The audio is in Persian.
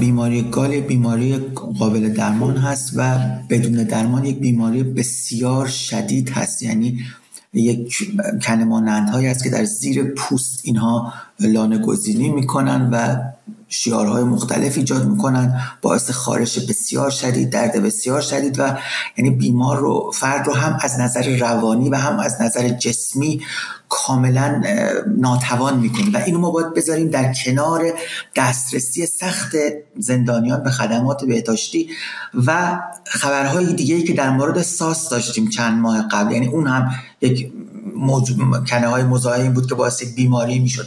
بیماری گال یک بیماری قابل درمان هست و بدون درمان یک بیماری بسیار شدید هست. یعنی یک کنه مانندهایی هست که در زیر پوست اینها لانه گزینی میکنن و شیارهای مختلف ایجاد میکنن، باعث خارش بسیار شدید، درد بسیار شدید و یعنی فرد رو هم از نظر روانی و هم از نظر جسمی کاملا ناتوان میکنه و اینو ما باید بذاریم در کنار دسترسی سخت زندانیان به خدمات بهداشتی و خبرهای دیگه‌ای که در مورد ساس داشتیم چند ماه قبل. یعنی اون هم یک کنه های مزاحمی بود که باعث بیماری میشد.